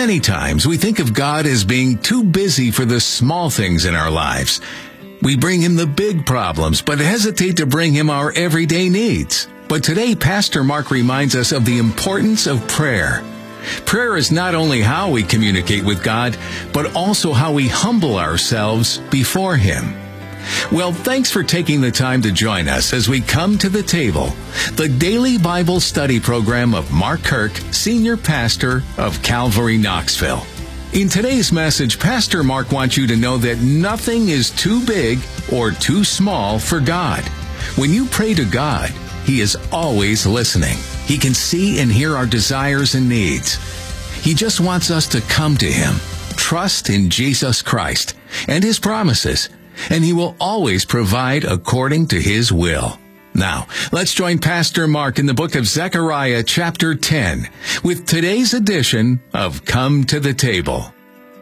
Many times we think of God as being too busy for the small things in our lives. We bring him the big problems, but hesitate to bring him our everyday needs. But today, Pastor Mark reminds us of the importance of prayer. Prayer is not only how we communicate with God, but also how we humble ourselves before him. Well, thanks for taking the time to join us as we come to the table, the daily Bible study program of Mark Kirk, Senior Pastor of Calvary Knoxville. In today's message, Pastor Mark wants you to know that nothing is too big or too small for God. When you pray to God, he is always listening. He can see and hear our desires and needs. He just wants us to come to him, trust in Jesus Christ and his promises, and he will always provide according to his will. Now, let's join Pastor Mark in the book of Zechariah chapter 10 with today's edition of Come to the Table.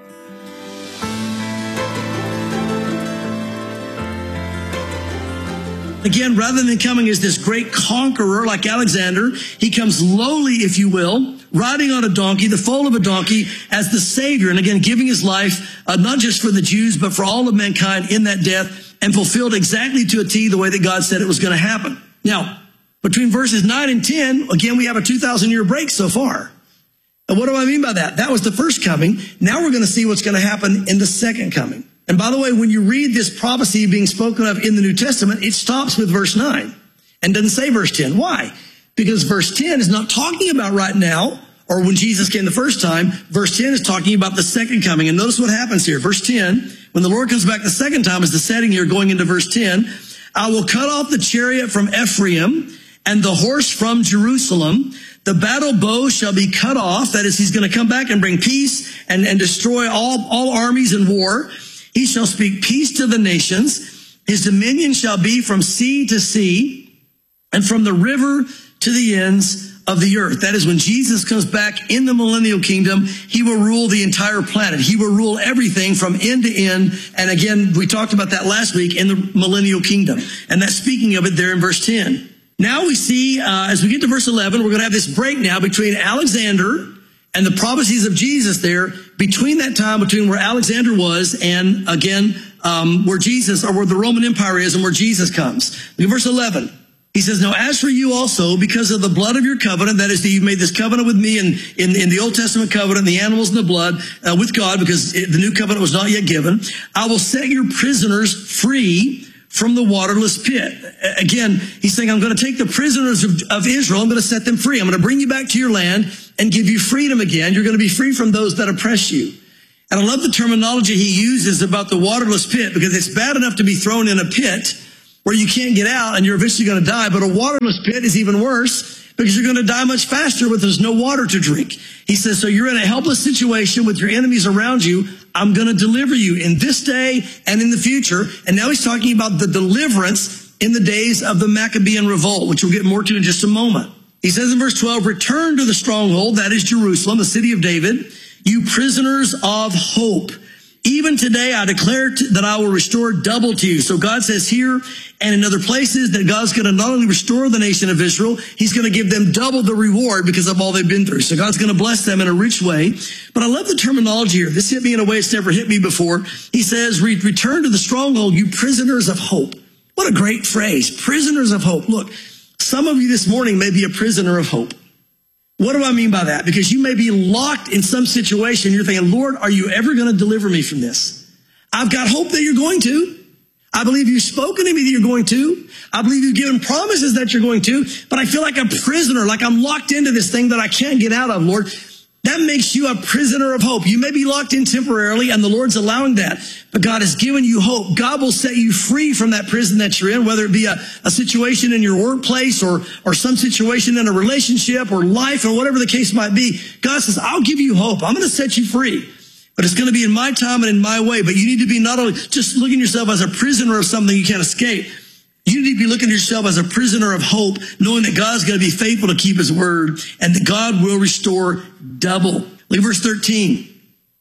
Again, rather than coming as this great conqueror like Alexander, he comes lowly, if you will, riding on a donkey, the foal of a donkey, as the Savior. And again, giving his life, not just for the Jews, but for all of mankind in that death, and fulfilled exactly to a T the way that God said it was going to happen. Now, between verses 9 and 10, again, we have a 2,000-year break so far. And what do I mean by that? That was the first coming. Now we're going to see what's going to happen in the second coming. And by the way, when you read this prophecy being spoken of in the New Testament, it stops with verse 9 and doesn't say verse 10. Why? Because verse 10 is not talking about right now or when Jesus came the first time. Verse 10 is talking about the second coming. And notice what happens here. Verse 10, when the Lord comes back the second time, is the setting here going into verse 10. I will cut off the chariot from Ephraim and the horse from Jerusalem. The battle bow shall be cut off. That is, he's going to come back and bring peace and destroy all armies in war. He shall speak peace to the nations. His dominion shall be from sea to sea and from the river to the ends of the earth. That is, when Jesus comes back in the millennial kingdom, he will rule the entire planet. He will rule everything from end to end. And again, we talked about that last week in the millennial kingdom. And that's speaking of it there in verse 10. Now we see, as we get to verse 11, we're going to have this break now between Alexander and the prophecies of Jesus there, between that time, between where Alexander was and, again, where Jesus, or where the Roman Empire is and where Jesus comes. Look at verse 11. He says, now as for you also, because of the blood of your covenant, that is, that you've made this covenant with me in the Old Testament covenant, the animals and the blood, with God, because the new covenant was not yet given, I will set your prisoners free from the waterless pit. Again, he's saying, I'm going to take the prisoners of Israel, I'm going to set them free. I'm going to bring you back to your land and give you freedom again. You're going to be free from those that oppress you. And I love the terminology he uses about the waterless pit, because it's bad enough to be thrown in a pit where you can't get out and you're eventually going to die. But a waterless pit is even worse, because you're going to die much faster when there's no water to drink. He says, so you're in a helpless situation with your enemies around you. I'm going to deliver you in this day and in the future. And now he's talking about the deliverance in the days of the Maccabean revolt, which we'll get more to in just a moment. He says in verse 12, return to the stronghold, that is Jerusalem, the city of David, you prisoners of hope. Even today I declare that I will restore double to you. So God says here and in other places that God's going to not only restore the nation of Israel, he's going to give them double the reward because of all they've been through. So God's going to bless them in a rich way. But I love the terminology here. This hit me in a way it's never hit me before. He says, return to the stronghold, you prisoners of hope. What a great phrase, prisoners of hope. Look, some of you this morning may be a prisoner of hope. What do I mean by that? Because you may be locked in some situation. You're thinking, Lord, are you ever going to deliver me from this? I've got hope that you're going to. I believe you've spoken to me that you're going to. I believe you've given promises that you're going to. But I feel like a prisoner, like I'm locked into this thing that I can't get out of, Lord. That makes you a prisoner of hope. You may be locked in temporarily, and the Lord's allowing that. But God has given you hope. God will set you free from that prison that you're in, whether it be a situation in your workplace or some situation in a relationship or life or whatever the case might be. God says, I'll give you hope. I'm going to set you free. But it's going to be in my time and in my way. But you need to be not only just looking at yourself as a prisoner of something you can't escape. You need to be looking at yourself as a prisoner of hope, knowing that God's going to be faithful to keep his word and that God will restore double. Look at verse 13.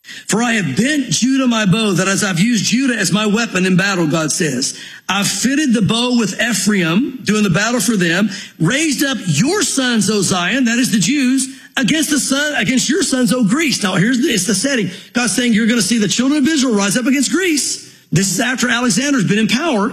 For I have bent Judah my bow, that as I've used Judah as my weapon in battle, God says. I've fitted the bow with Ephraim, doing the battle for them, raised up your sons, O Zion, that is the Jews, against your sons, O Greece. Now it's the setting. God's saying you're going to see the children of Israel rise up against Greece. This is after Alexander's been in power,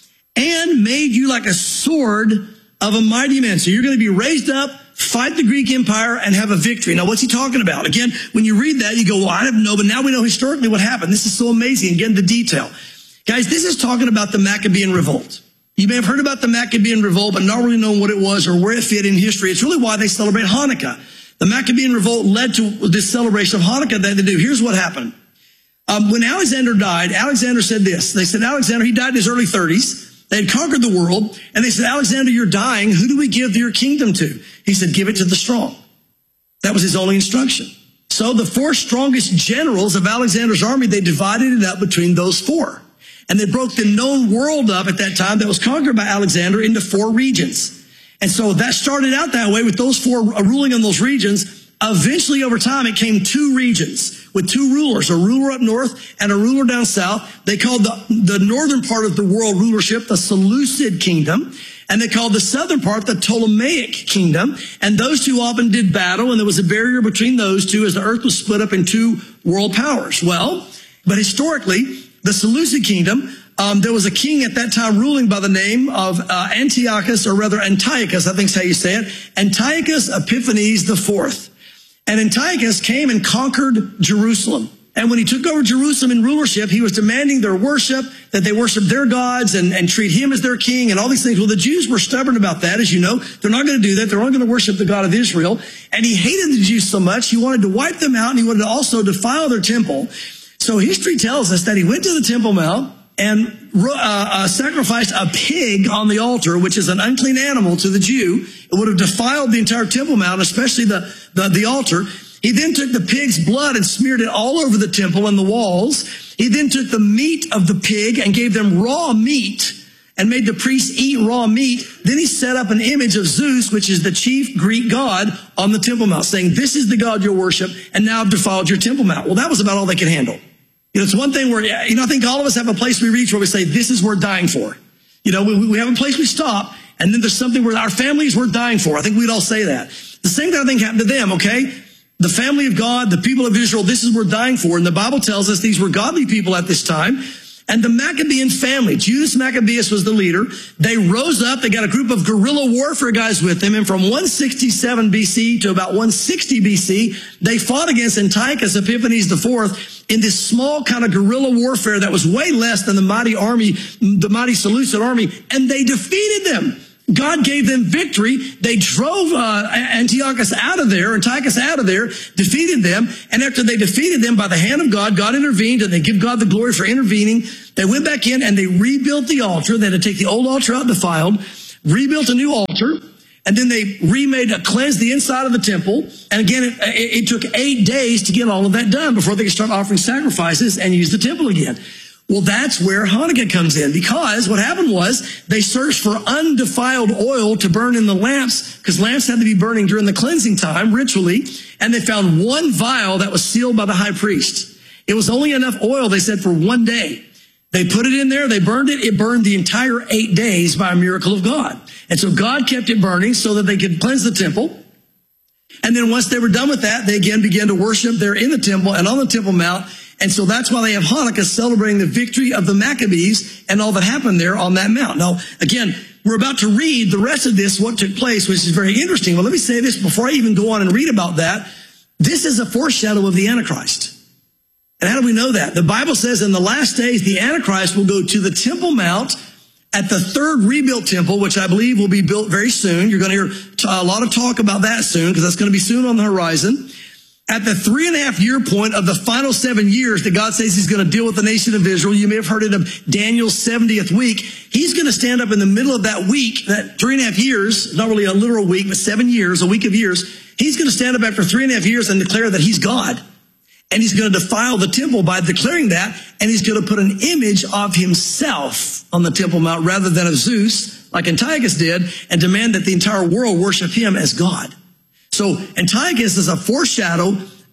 and made you like a sword of a mighty man. So you're going to be raised up, fight the Greek Empire, and have a victory. Now, what's he talking about? Again, when you read that, you go, well, I don't know, but now we know historically what happened. This is so amazing. Again, the detail. Guys, this is talking about the Maccabean revolt. You may have heard about the Maccabean revolt, but not really knowing what it was or where it fit in history. It's really why they celebrate Hanukkah. The Maccabean revolt led to this celebration of Hanukkah that they do. Here's what happened. When Alexander died, Alexander said this. They said, Alexander, he died in his early 30s. They had conquered the world, and they said, Alexander, you're dying. Who do we give your kingdom to? He said, give it to the strong. That was his only instruction. So the 4 strongest generals of Alexander's army, they divided it up between those 4. And they broke the known world up at that time that was conquered by Alexander into 4 regions. And so that started out that way with those 4 ruling in those regions. Eventually, over time, it came 2 regions with 2 rulers, a ruler up north and a ruler down south. They called the northern part of the world rulership the Seleucid kingdom, and they called the southern part the Ptolemaic kingdom. And those 2 often did battle, and there was a barrier between those 2 as the earth was split up in 2 world powers. Well, but historically, the Seleucid kingdom, there was a king at that time ruling by the name of Antiochus, or rather Antiochus, I think is how you say it, Antiochus Epiphanes IV. And Antiochus came and conquered Jerusalem. And when he took over Jerusalem in rulership, he was demanding their worship, that they worship their gods and treat him as their king and all these things. Well, the Jews were stubborn about that, as you know. They're not going to do that. They're only going to worship the God of Israel. And he hated the Jews so much, he wanted to wipe them out, and he wanted to also defile their temple. So history tells us that he went to the Temple Mount and sacrificed a pig on the altar, which is an unclean animal to the Jew. It would have defiled the entire Temple Mount, especially the altar. He then took the pig's blood and smeared it all over the temple and the walls. He then took the meat of the pig and gave them raw meat and made the priests eat raw meat. Then he set up an image of Zeus, which is the chief Greek god, on the Temple Mount, saying, this is the God you'll worship, and now I've defiled your Temple Mount. Well, that was about all they could handle. It's one thing where, I think all of us have a place we reach where we say, this is worth dying for. We have a place we stop, and then there's something where our family is worth dying for. I think we'd all say that. The same kind of thing happened to them, okay? The family of God, the people of Israel, this is worth dying for. And the Bible tells us these were godly people at this time. And the Maccabean family, Judas Maccabeus was the leader. They rose up. They got a group of guerrilla warfare guys with them. And from 167 BC to about 160 BC, they fought against Antiochus Epiphanes IV in this small kind of guerrilla warfare that was way less than the mighty army, the mighty Seleucid army. And they defeated them. God gave them victory. They drove Antiochus out of there, defeated them. And after they defeated them by the hand of God, God intervened, and they give God the glory for intervening. They went back in and they rebuilt the altar. They had to take the old altar out defiled, rebuilt a new altar, and then they cleansed the inside of the temple. And again, it took 8 days to get all of that done before they could start offering sacrifices and use the temple again. Well, that's where Hanukkah comes in, because what happened was they searched for undefiled oil to burn in the lamps, because lamps had to be burning during the cleansing time ritually, and they found 1 vial that was sealed by the high priest. It was only enough oil, they said, for 1 day. They put it in there, they burned it. It burned the entire 8 days by a miracle of God. And so God kept it burning so that they could cleanse the temple. And then once they were done with that, they again began to worship there in the temple and on the Temple Mount. And so that's why they have Hanukkah, celebrating the victory of the Maccabees and all that happened there on that mount. Now, again, we're about to read the rest of this, what took place, which is very interesting. Well, let me say this before I even go on and read about that. This is a foreshadow of the Antichrist. And how do we know that? The Bible says in the last days, the Antichrist will go to the Temple Mount at the 3rd rebuilt temple, which I believe will be built very soon. You're going to hear a lot of talk about that soon, because that's going to be soon on the horizon. At the 3.5-year point of the final 7 years that God says he's going to deal with the nation of Israel, you may have heard it of Daniel's 70th week. He's going to stand up in the middle of that week, that 3.5 years, not really a literal week, but 7 years, a week of years. He's going to stand up after 3.5 years and declare that he's God. And he's going to defile the temple by declaring that, and he's going to put an image of himself on the Temple Mount rather than of Zeus, like Antiochus did, and demand that the entire world worship him as God. So Antiochus is a foreshadow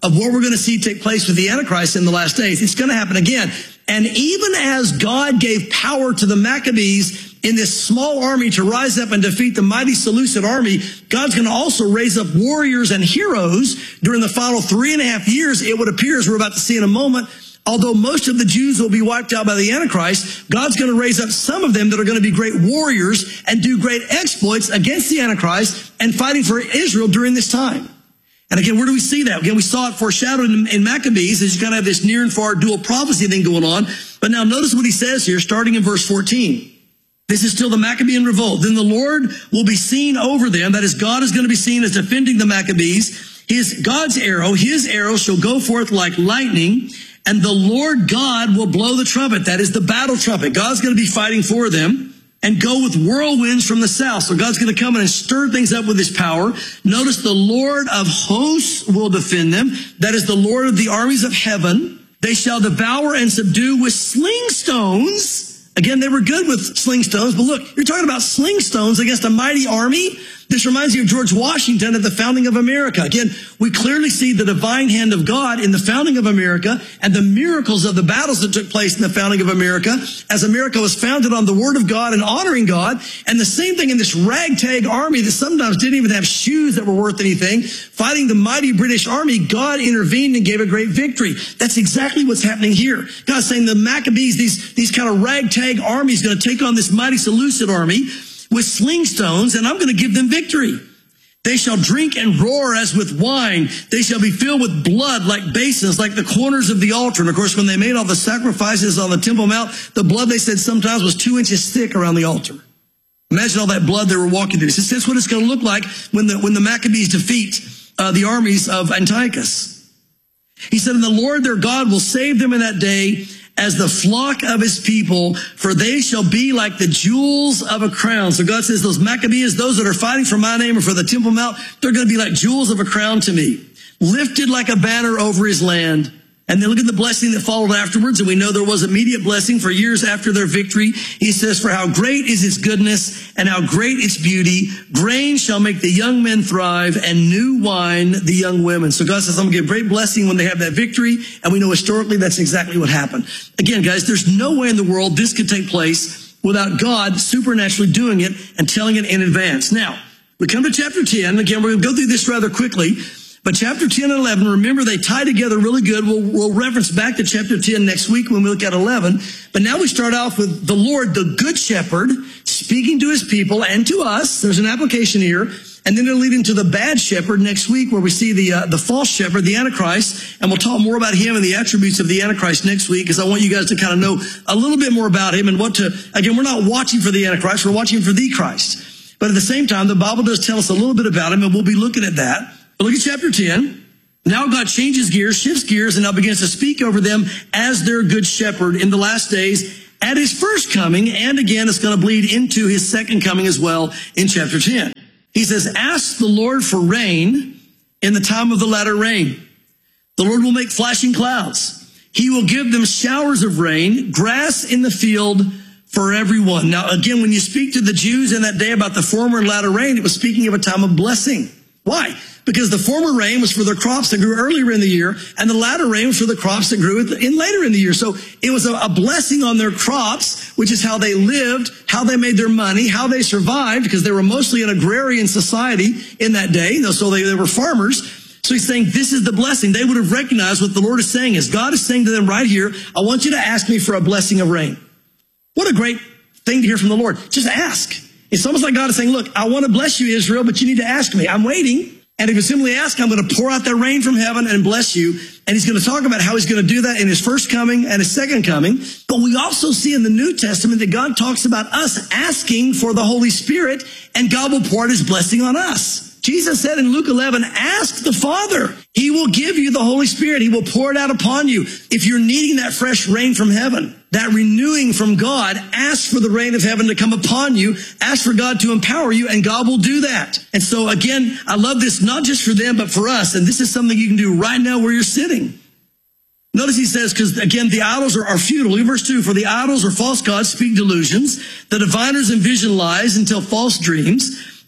of what we're going to see take place with the Antichrist in the last days. It's going to happen again. And even as God gave power to the Maccabees in this small army to rise up and defeat the mighty Seleucid army, God's going to also raise up warriors and heroes during the final 3.5 years. It would appear, as we're about to see in a moment, although most of the Jews will be wiped out by the Antichrist, God's going to raise up some of them that are going to be great warriors and do great exploits against the Antichrist and fighting for Israel during this time. And again, where do we see that? Again, we saw it foreshadowed in Maccabees as you kind of have this near and far dual prophecy thing going on. But now notice what he says here, starting in verse 14. This is still the Maccabean revolt. Then the Lord will be seen over them. That is, God is going to be seen as defending the Maccabees. God's arrow, his arrow shall go forth like lightning, and the Lord God will blow the trumpet. That is the battle trumpet. God's going to be fighting for them and go with whirlwinds from the south. So God's going to come in and stir things up with his power. Notice the Lord of hosts will defend them. That is the Lord of the armies of heaven. They shall devour and subdue with sling stones. Again, they were good with sling stones, but look, you're talking about sling stones against a mighty army. This reminds you of George Washington at the founding of America. Again, we clearly see the divine hand of God in the founding of America and the miracles of the battles that took place in the founding of America as America was founded on the word of God and honoring God. And the same thing in this ragtag army that sometimes didn't even have shoes that were worth anything. Fighting the mighty British army, God intervened and gave a great victory. That's exactly what's happening here. God's saying the Maccabees, these kind of ragtag armies, going to take on this mighty Seleucid army with sling stones, and I'm going to give them victory. They shall drink and roar as with wine. They shall be filled with blood like basins, like the corners of the altar. And of course, when they made all the sacrifices on the Temple Mount, the blood, they said, sometimes was 2 inches thick around the altar. Imagine all that blood they were walking through. This is what it's going to look like when the Maccabees defeat the armies of Antiochus. He said, and the Lord their God will save them in that day as the flock of his people, for they shall be like the jewels of a crown. So God says those Maccabees, those that are fighting for my name or for the Temple Mount, they're going to be like jewels of a crown to me, lifted like a banner over his land. And then look at the blessing that followed afterwards. And we know there was immediate blessing for years after their victory. He says, for how great is its goodness and how great its beauty. Grain shall make the young men thrive and new wine the young women. So God says, I'm going to give great blessing when they have that victory. And we know historically that's exactly what happened. Again, guys, there's no way in the world this could take place without God supernaturally doing it and telling it in advance. Now, we come to chapter 10. Again, we're going to go through this rather quickly. But chapter 10 and 11, remember, they tie together really good. We'll reference back to chapter 10 next week when we look at 11. But now we start off with the Lord, the good shepherd, speaking to his people and to us. There's an application here. And then it'll lead into the bad shepherd next week, where we see the false shepherd, the Antichrist. And we'll talk more about him and the attributes of the Antichrist next week, because I want you guys to kind of know a little bit more about him and again, we're not watching for the Antichrist, we're watching for the Christ. But at the same time, the Bible does tell us a little bit about him, and we'll be looking at that. Look at chapter 10. Now God changes gears, shifts gears, and now begins to speak over them as their good shepherd in the last days at his first coming. And again, it's going to bleed into his second coming as well in chapter 10. He says, ask the Lord for rain in the time of the latter rain. The Lord will make flashing clouds. He will give them showers of rain, grass in the field for everyone. Now, again, when you speak to the Jews in that day about the former and latter rain, it was speaking of a time of blessing. Why? Because the former rain was for the crops that grew earlier in the year, and the latter rain was for the crops that grew in later in the year. So it was a blessing on their crops, which is how they lived, how they made their money, how they survived, because they were mostly an agrarian society in that day. So they were farmers. So he's saying this is the blessing. They would have recognized what the Lord is saying is God is saying to them right here, I want you to ask me for a blessing of rain. What a great thing to hear from the Lord. Just ask. It's almost like God is saying, look, I want to bless you, Israel, but you need to ask me. I'm waiting. And if you simply ask, I'm going to pour out that rain from heaven and bless you. And he's going to talk about how he's going to do that in his first coming and his second coming. But we also see in the New Testament that God talks about us asking for the Holy Spirit, and God will pour out his blessing on us. Jesus said in Luke 11, ask the Father. He will give you the Holy Spirit. He will pour it out upon you. If you're needing that fresh rain from heaven, that renewing from God, ask for the rain of heaven to come upon you. Ask for God to empower you, and God will do that. And so again, I love this not just for them, but for us. And this is something you can do right now where you're sitting. Notice he says, because again, the idols are futile. In verse 2, for the idols or false gods speak delusions. The diviners envision lies and tell false dreams.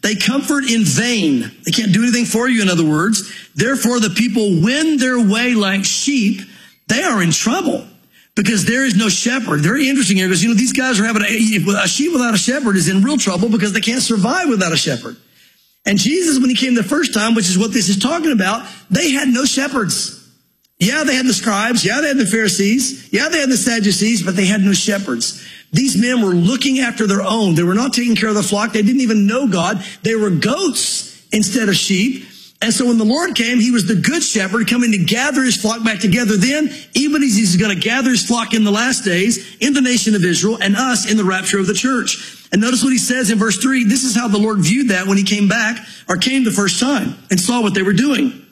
They comfort in vain. They can't do anything for you, in other words. Therefore, the people wend their way like sheep. They are in trouble because there is no shepherd. Very interesting here because, these guys are having a sheep without a shepherd is in real trouble because they can't survive without a shepherd. And Jesus, when he came the first time, which is what this is talking about, they had no shepherds. Yeah, they had the scribes. Yeah, they had the Pharisees. Yeah, they had the Sadducees, but they had no shepherds. These men were looking after their own. They were not taking care of the flock. They didn't even know God. They were goats instead of sheep. And so when the Lord came, he was the good shepherd coming to gather his flock back together then, even as he's going to gather his flock in the last days in the nation of Israel and us in the rapture of the church. And notice what he says in verse 3. This is how the Lord viewed that when he came back or came the first time and saw what they were doing.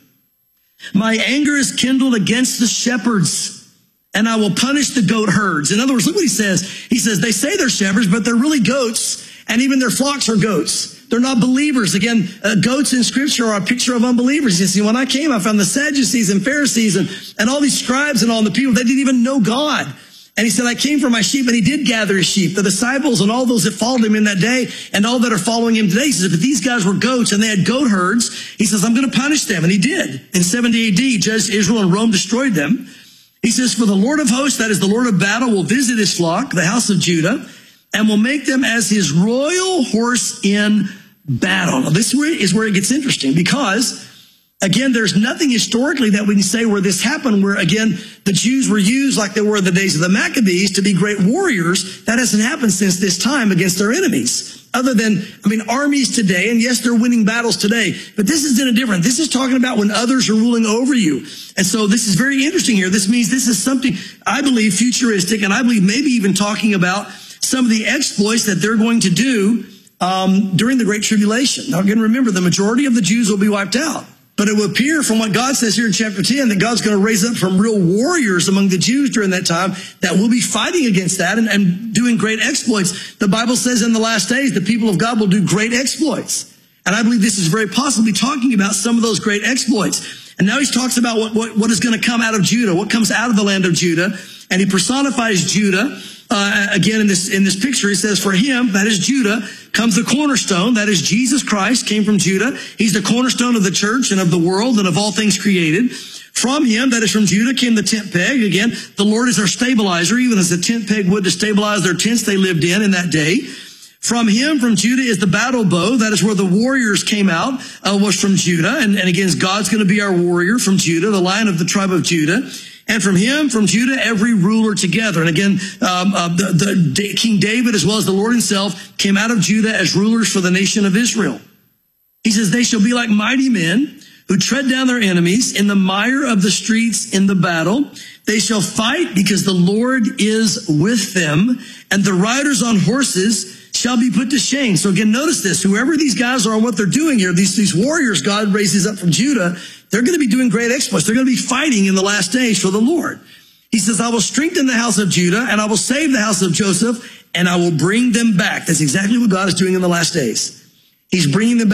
My anger is kindled against the shepherds, and I will punish the goat herds. In other words, look what he says. He says, they say they're shepherds, but they're really goats, and even their flocks are goats. They're not believers. Again, goats in Scripture are a picture of unbelievers. You see, when I came, I found the Sadducees and Pharisees and all these scribes and all the people, they didn't even know God. And he said, I came for my sheep, and he did gather his sheep. The disciples and all those that followed him in that day and all that are following him today. He says, but these guys were goats and they had goat herds. He says, I'm going to punish them. And he did. In 70 AD, judged Israel and Rome destroyed them. He says, for the Lord of hosts, that is the Lord of battle, will visit his flock, the house of Judah, and will make them as his royal horse in battle. Now, this is where it gets interesting because, again, there's nothing historically that we can say where this happened, where, again, the Jews were used like they were in the days of the Maccabees to be great warriors. That hasn't happened since this time against their enemies. Other than, armies today, and yes, they're winning battles today, but this is different. This is talking about when others are ruling over you. And so this is very interesting here. This means this is something, I believe, futuristic, and I believe maybe even talking about some of the exploits that they're going to do during the Great Tribulation. Now, again, remember, the majority of the Jews will be wiped out. But it will appear from what God says here in chapter 10 that God's going to raise up some real warriors among the Jews during that time that will be fighting against that and doing great exploits. The Bible says in the last days, the people of God will do great exploits. And I believe this is very possibly talking about some of those great exploits. And now he talks about what is going to come out of Judah, what comes out of the land of Judah. And he personifies Judah. Again, in this picture, he says, for him, that is Judah, comes the cornerstone. That is Jesus Christ, came from Judah. He's the cornerstone of the church and of the world and of all things created. From him, that is from Judah, came the tent peg. Again, the Lord is our stabilizer, even as the tent peg would to stabilize their tents they lived in that day. From him, from Judah, is the battle bow. That is where the warriors came out, was from Judah. And again, God's going to be our warrior from Judah, the Lion of the tribe of Judah. And from him, from Judah, every ruler together. And again, King David, as well as the Lord himself, came out of Judah as rulers for the nation of Israel. He says, they shall be like mighty men who tread down their enemies in the mire of the streets in the battle. They shall fight because the Lord is with them, and the riders on horses shall be put to shame. So again, notice this. Whoever these guys are and what they're doing here, these warriors God raises up from Judah, they're going to be doing great exploits. They're going to be fighting in the last days for the Lord. He says, I will strengthen the house of Judah, and I will save the house of Joseph, and I will bring them back. That's exactly what God is doing in the last days. He's bringing them back.